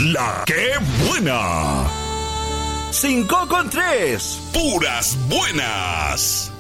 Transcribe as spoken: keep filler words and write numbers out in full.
La que buena. Cinco con tres. Puras buenas.